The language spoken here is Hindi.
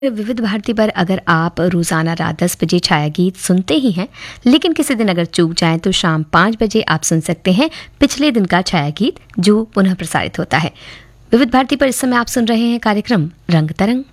विविध भारती पर अगर आप रोज़ाना रात 10 बजे छाया गीत सुनते ही हैं, लेकिन किसी दिन अगर चूक जाएं तो शाम 5 बजे आप सुन सकते हैं पिछले दिन का छाया गीत जो पुनः प्रसारित होता है। विविध भारती पर इस समय आप सुन रहे हैं कार्यक्रम रंग तरंग।